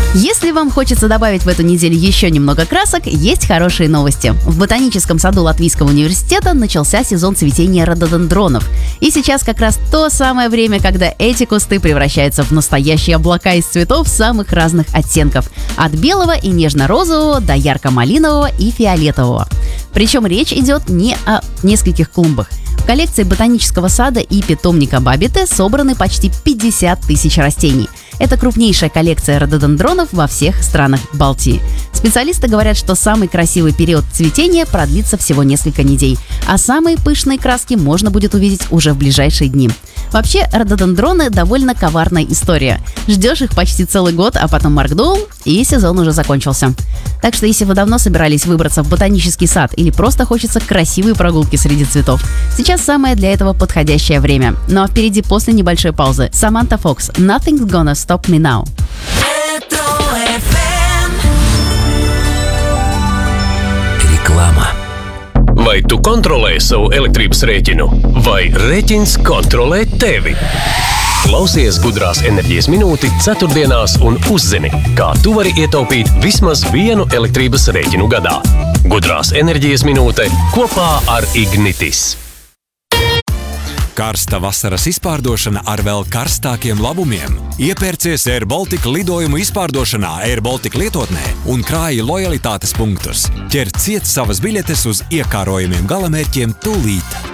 Если вам хочется добавить в эту неделю еще немного красок, есть хорошие новости. В Ботаническом саду Латвийского университета начался сезон цветения рододендронов. И сейчас как раз то самое время, когда эти кусты превращаются в настоящие облака из цветов самых разных оттенков. От белого и нежно-розового до ярко-малинового и фиолетового. Причем речь идет не о нескольких клумбах. В коллекции Ботанического сада и питомника Бабите собраны почти 50 тысяч растений. Это крупнейшая коллекция рододендронов во всех странах Балтии. Специалисты говорят, что самый красивый период цветения продлится всего несколько недель, а самые пышные краски можно будет увидеть уже в ближайшие дни. Вообще, рододендроны довольно коварная история. Ждешь их почти целый год, а потом моргнул, и сезон уже закончился. Так что если вы давно собирались выбраться в ботанический сад или просто хочется красивой прогулки среди цветов, сейчас самое для этого подходящее время. Ну а впереди после небольшой паузы Саманта Фокс «Nothing's Gonna Stop Me Now». Reklāma. Vai tu kontrolē savu elektrības rēķinu, vai rēķins kontrolē tevi? Klausies Gudrās enerģijas minūti ceturtdienās un uzzini, kā tu vari ietaupīt vismaz vienu elektrības rēķinu gadā. Gudrās enerģijas minūte kopā ar Ignitis. Karsta vasaras izpārdošana ar vēl karstākiem labumiem. Iepērcies Air Baltica lidojumu izpārdošanā Air Baltica lietotnē un krāji lojalitātes punktus. Ķer ciet savas biļetes uz iekārojumiem galamērķiem tūlīt.